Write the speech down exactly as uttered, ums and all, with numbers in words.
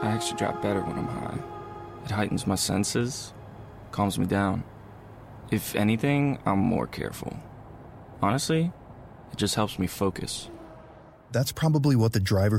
I actually drive better when I'm high. It heightens my senses, calms me down. If anything, I'm more careful. Honestly, it just helps me focus. That's probably what the driver